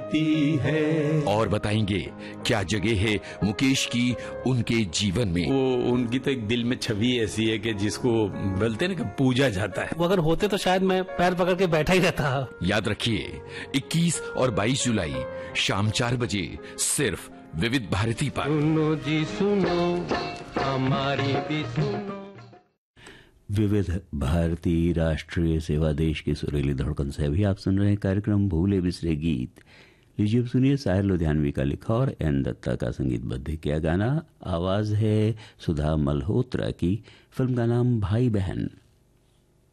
देती है। और बताएंगे क्या जगह है मुकेश की उनके जीवन में। वो उनकी तो एक दिल में छवि ऐसी है कि जिसको बोलते हैं ना कि पूजा जाता है। वो अगर होते तो शायद मैं पैर पकड़ के बैठा ही रहता। याद रखिए 21 और 22 जुलाई शाम 4 बजे सिर्फ विविध भारती पर। सुनो जी सुनो, हमारी भी सुनो। विविध भारती राष्ट्रीय सेवा देश की सुरीली धड़कन से अभी आप सुन रहे हैं कार्यक्रम भूले बिसरे गीत। लीजिए अब सुनिए साहिर लुधियानवी का लिखा और एन दत्ता का संगीतबद्ध किया गाना। आवाज है सुधा मल्होत्रा की। फिल्म का नाम भाई बहन।